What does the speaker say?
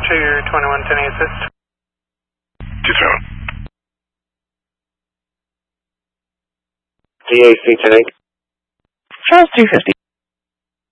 Trigger 2110 assist. 27. DAC 10-8. Charles 350.